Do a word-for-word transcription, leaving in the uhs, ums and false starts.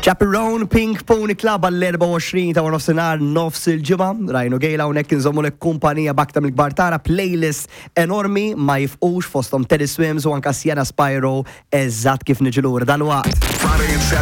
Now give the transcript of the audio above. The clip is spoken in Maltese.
Chaperone Pink Pony Club għall-erba' u għoxrin ta' nofsinhar nofs il-ġimgħa. Rajnu gejla hawnhekk inżommu lek kumpanija bakta mill-kbar tagħna, playlist enormi ma jifqux fosthom Teddy Swims u anke Sienna Spyro eżatt kif niġi lura dalwaqt.